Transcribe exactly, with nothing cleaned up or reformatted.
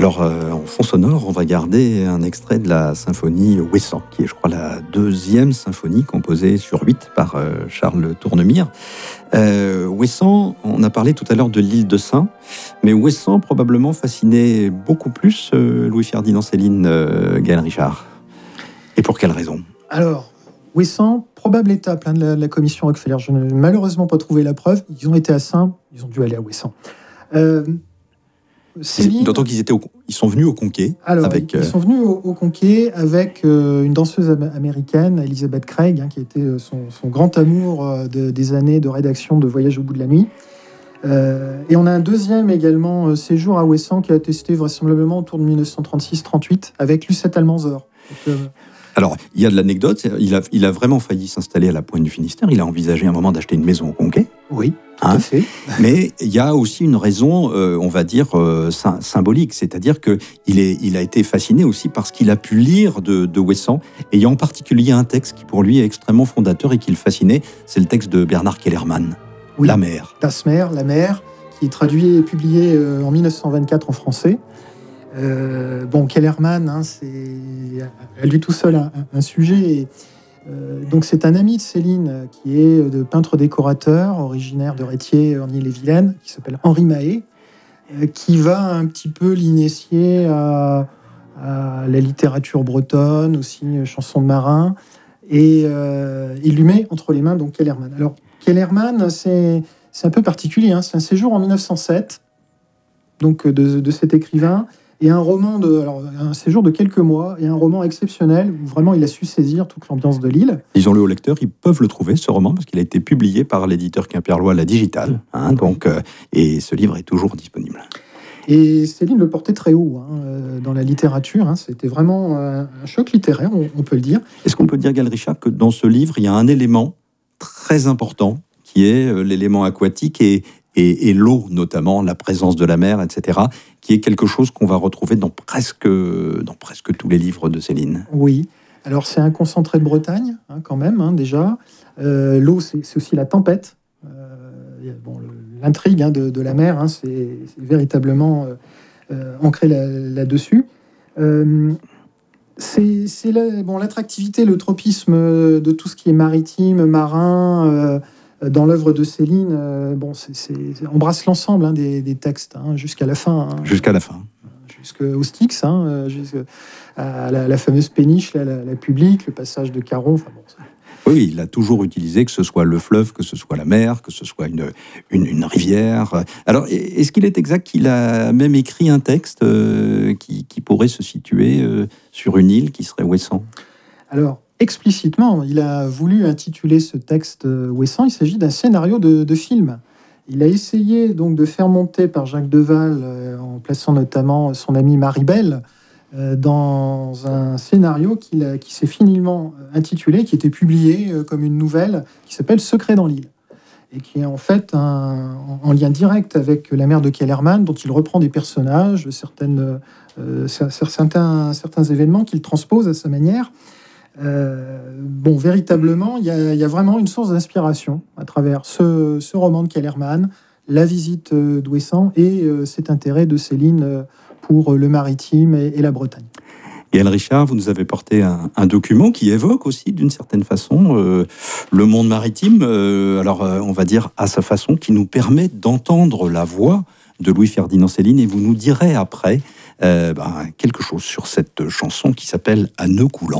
Alors, euh, en fond sonore, on va garder un extrait de la symphonie Ouessant, qui est, je crois, la deuxième symphonie composée sur huit par euh, Charles Tournemire. Euh, Ouessant, on a parlé tout à l'heure de l'île de Sein, mais Ouessant probablement fascinait beaucoup plus euh, Louis-Ferdinand Céline, euh, Gaël Richard. Et pour quelle raison ? Alors, Ouessant, probable étape hein, de, la, de la commission Rockefeller. Je n'ai malheureusement pas trouvé la preuve. Ils ont été à Sein, ils ont dû aller à Ouessant. Euh, Céline, d'autant qu'ils étaient au, ils sont venus au Conquet. Alors, avec, ils euh... sont venus au, au Conquet avec euh, une danseuse am- américaine, Elizabeth Craig, hein, qui était euh, son, son grand amour euh, de, des années de rédaction de Voyage au bout de la nuit. Euh, et on a un deuxième également euh, séjour à Ouessant qui a attesté vraisemblablement autour de dix-neuf cent trente-six trente-huit avec Lucette Almanzor. Donc, euh, Alors, il y a de l'anecdote, il a, il a vraiment failli s'installer à la Pointe du Finistère, il a envisagé un moment d'acheter une maison au Conquet. Oui, tout hein, à fait. Mais il y a aussi une raison, euh, on va dire, euh, symbolique, c'est-à-dire qu'il il a été fasciné aussi par ce qu'il a pu lire de, de Ouessant, et il y a en particulier un texte qui pour lui est extrêmement fondateur et qui le fascinait, c'est le texte de Bernard Kellermann, oui, La mer. Das Meer, La mer, qui est traduit et publié euh, en dix-neuf cent vingt-quatre en français. Euh, bon, Kellermann, hein, c'est à lui tout seul un, un sujet. Et, euh, donc, c'est un ami de Céline qui est de peintre décorateur, originaire de Rétier en Ille-et-Vilaine, qui s'appelle Henri Mahé, euh, qui va un petit peu l'initier à, à la littérature bretonne, aussi chansons de marins, et euh, il lui met entre les mains donc Kellermann. Alors, Kellermann, c'est, c'est un peu particulier, hein, c'est un séjour en dix-neuf cent sept, donc de, de cet écrivain. Et un roman de, alors un séjour de quelques mois et un roman exceptionnel où vraiment il a su saisir toute l'ambiance de l'île. Disons-le aux lecteurs, ils peuvent le trouver ce roman parce qu'il a été publié par l'éditeur quimpérois La Digitale, hein, donc euh, et ce livre est toujours disponible. Et Céline le portait très haut hein, euh, dans la littérature. Hein, c'était vraiment euh, un choc littéraire, on, on peut le dire. Est-ce qu'on peut dire, Gaël Richard, que dans ce livre il y a un élément très important qui est euh, l'élément aquatique et Et, et l'eau, notamment, la présence de la mer, et cetera, qui est quelque chose qu'on va retrouver dans presque, dans presque tous les livres de Céline. Oui, alors c'est un concentré de Bretagne, hein, quand même, hein, déjà. Euh, l'eau, c'est, c'est aussi la tempête. Euh, bon, le, l'intrigue hein, de, de la mer, hein, c'est, c'est véritablement euh, ancré là, là-dessus. Euh, c'est c'est la, bon, l'attractivité, le tropisme de tout ce qui est maritime, marin... Euh, dans l'œuvre de Céline, euh, bon, c'est, c'est, c'est, on brasse l'ensemble hein, des, des textes hein, jusqu'à la fin. Hein, jusqu'à la fin. Jusqu'au Styx, hein, jusqu'à la, la fameuse péniche, la, la, la publique, le passage de Caron. Enfin, bon, oui, il a toujours utilisé que ce soit le fleuve, que ce soit la mer, que ce soit une, une, une rivière. Alors, est-ce qu'il est exact qu'il a même écrit un texte euh, qui, qui pourrait se situer euh, sur une île qui serait Ouessant ? Alors, explicitement, il a voulu intituler ce texte Ouessant. Il s'agit d'un scénario de, de film. Il a essayé donc de faire monter par Jacques Deval, euh, en plaçant notamment son ami Maribel, euh, dans un scénario qu'il a, qui s'est finalement intitulé, qui était publié euh, comme une nouvelle, qui s'appelle Secret dans l'île, et qui est en fait un, en, en lien direct avec La mer de Kellermann, dont il reprend des personnages, certaines, euh, certains, certains événements qu'il transpose à sa manière. Euh, bon, véritablement, il y, y a vraiment une source d'inspiration à travers ce, ce roman de Kellermann, la visite d'Ouessant et euh, cet intérêt de Céline pour le maritime et, et la Bretagne. Gaël Richard, vous nous avez porté un, un document qui évoque aussi, d'une certaine façon, euh, le monde maritime, euh, alors euh, on va dire à sa façon, qui nous permet d'entendre la voix de Louis-Ferdinand Céline, et vous nous direz après euh, ben, quelque chose sur cette chanson qui s'appelle « À nœud coulant ».